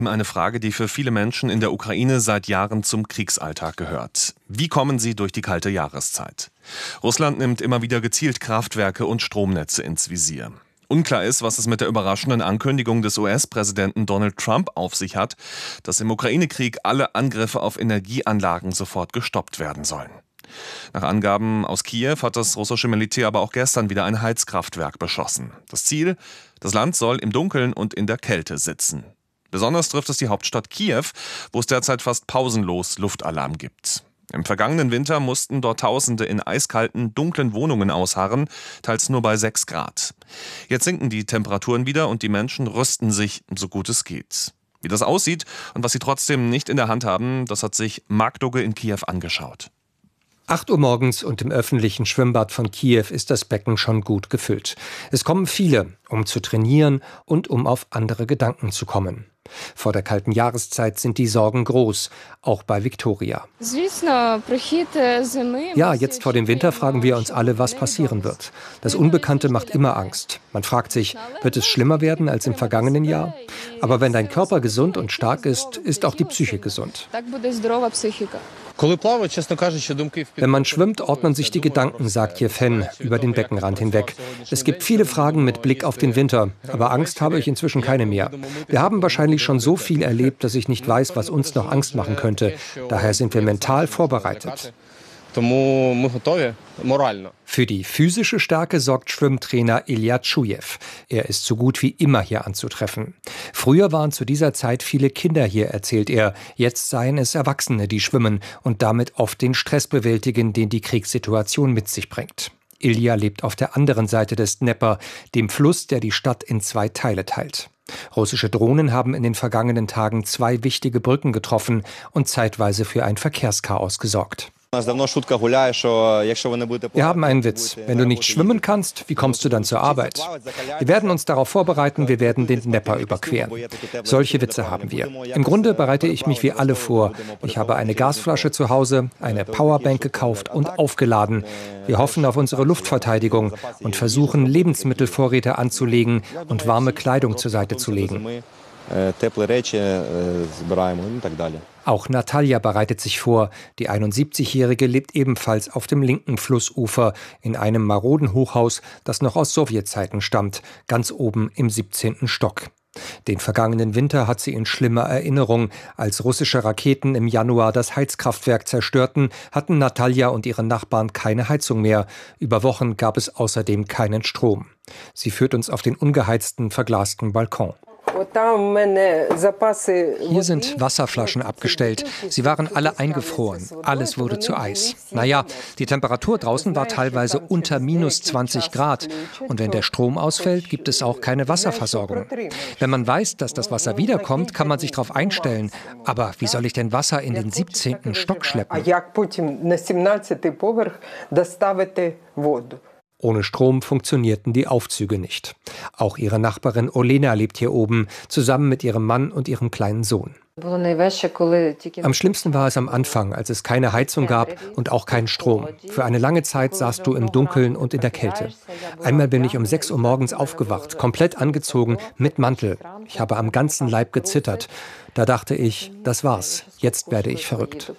Eine Frage, die für viele Menschen in der Ukraine seit Jahren zum Kriegsalltag gehört. Wie kommen sie durch die kalte Jahreszeit? Russland nimmt immer wieder gezielt Kraftwerke und Stromnetze ins Visier. Unklar ist, was es mit der überraschenden Ankündigung des US-Präsidenten Donald Trump auf sich hat, dass im Ukraine-Krieg alle Angriffe auf Energieanlagen sofort gestoppt werden sollen. Nach Angaben aus Kiew hat das russische Militär aber auch gestern wieder ein Heizkraftwerk beschossen. Das Ziel: Das Land soll im Dunkeln und in der Kälte sitzen. Besonders trifft es die Hauptstadt Kiew, wo es derzeit fast pausenlos Luftalarm gibt. Im vergangenen Winter mussten dort Tausende in eiskalten, dunklen Wohnungen ausharren, teils nur bei 6 Grad. Jetzt sinken die Temperaturen wieder und die Menschen rüsten sich, so gut es geht. Wie das aussieht und was sie trotzdem nicht in der Hand haben, das hat sich Marc Dugge in Kiew angeschaut. 8 Uhr morgens und im öffentlichen Schwimmbad von Kiew ist das Becken schon gut gefüllt. Es kommen viele, um zu trainieren und um auf andere Gedanken zu kommen. Vor der kalten Jahreszeit sind die Sorgen groß, auch bei Viktoria. Ja, jetzt vor dem Winter fragen wir uns alle, was passieren wird. Das Unbekannte macht immer Angst. Man fragt sich, wird es schlimmer werden als im vergangenen Jahr? Aber wenn dein Körper gesund und stark ist, ist auch die Psyche gesund. Wenn man schwimmt, ordnen sich die Gedanken, sagt Jewhen über den Beckenrand hinweg. Es gibt viele Fragen mit Blick auf den Winter, aber Angst habe ich inzwischen keine mehr. Wir haben wahrscheinlich schon so viel erlebt, dass ich nicht weiß, was uns noch Angst machen könnte. Daher sind wir mental vorbereitet. Für die physische Stärke sorgt Schwimmtrainer Ilya Tschujew. Er ist so gut wie immer hier anzutreffen. Früher waren zu dieser Zeit viele Kinder hier, erzählt er. Jetzt seien es Erwachsene, die schwimmen und damit oft den Stress bewältigen, den die Kriegssituation mit sich bringt. Ilya lebt auf der anderen Seite des Dnepr, dem Fluss, der die Stadt in 2 Teile teilt. Russische Drohnen haben in den vergangenen Tagen 2 wichtige Brücken getroffen und zeitweise für ein Verkehrschaos gesorgt. Wir haben einen Witz. Wenn du nicht schwimmen kannst, wie kommst du dann zur Arbeit? Wir werden uns darauf vorbereiten, wir werden den Dnepr überqueren. Solche Witze haben wir. Im Grunde bereite ich mich wie alle vor. Ich habe eine Gasflasche zu Hause, eine Powerbank gekauft und aufgeladen. Wir hoffen auf unsere Luftverteidigung und versuchen, Lebensmittelvorräte anzulegen und warme Kleidung zur Seite zu legen. Auch Natalja bereitet sich vor. Die 71-Jährige lebt ebenfalls auf dem linken Flussufer in einem maroden Hochhaus, das noch aus Sowjetzeiten stammt, ganz oben im 17. Stock. Den vergangenen Winter hat sie in schlimmer Erinnerung. Als russische Raketen im Januar das Heizkraftwerk zerstörten, hatten Natalja und ihre Nachbarn keine Heizung mehr. Über Wochen gab es außerdem keinen Strom. Sie führt uns auf den ungeheizten, verglasten Balkon. Hier sind Wasserflaschen abgestellt. Sie waren alle eingefroren. Alles wurde zu Eis. Naja, die Temperatur draußen war teilweise unter minus 20 Grad. Und wenn der Strom ausfällt, gibt es auch keine Wasserversorgung. Wenn man weiß, dass das Wasser wiederkommt, kann man sich darauf einstellen. Aber wie soll ich denn Wasser in den 17. Stock schleppen? Ohne Strom funktionierten die Aufzüge nicht. Auch ihre Nachbarin Olena lebt hier oben, zusammen mit ihrem Mann und ihrem kleinen Sohn. Am schlimmsten war es am Anfang, als es keine Heizung gab und auch keinen Strom. Für eine lange Zeit saßt du im Dunkeln und in der Kälte. Einmal bin ich um 6 Uhr morgens aufgewacht, komplett angezogen, mit Mantel. Ich habe am ganzen Leib gezittert. Da dachte ich, das war's, jetzt werde ich verrückt.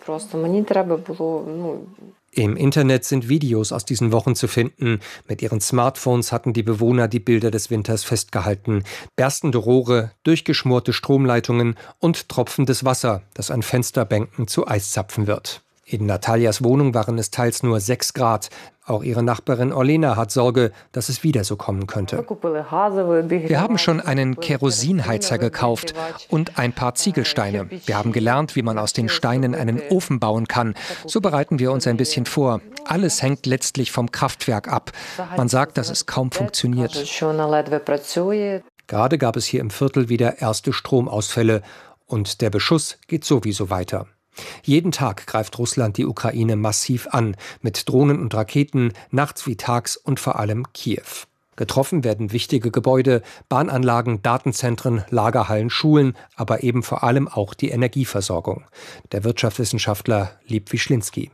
Im Internet sind Videos aus diesen Wochen zu finden. Mit ihren Smartphones hatten die Bewohner die Bilder des Winters festgehalten. Berstende Rohre, durchgeschmorte Stromleitungen und tropfendes Wasser, das an Fensterbänken zu Eiszapfen wird. In Nataljas Wohnung waren es teils nur 6 Grad. Auch ihre Nachbarin Olena hat Sorge, dass es wieder so kommen könnte. Wir haben schon einen Kerosinheizer gekauft und ein paar Ziegelsteine. Wir haben gelernt, wie man aus den Steinen einen Ofen bauen kann. So bereiten wir uns ein bisschen vor. Alles hängt letztlich vom Kraftwerk ab. Man sagt, dass es kaum funktioniert. Gerade gab es hier im Viertel wieder erste Stromausfälle. Und der Beschuss geht sowieso weiter. Jeden Tag greift Russland die Ukraine massiv an, mit Drohnen und Raketen, nachts wie tags und vor allem Kiew. Getroffen werden wichtige Gebäude, Bahnanlagen, Datenzentren, Lagerhallen, Schulen, aber eben vor allem auch die Energieversorgung. Der Wirtschaftswissenschaftler Leib Wyszynski.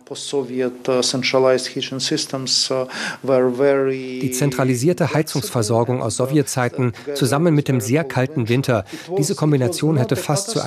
Die zentralisierte Heizungsversorgung aus Sowjetzeiten zusammen mit dem sehr kalten Winter, diese Kombination hätte fast zu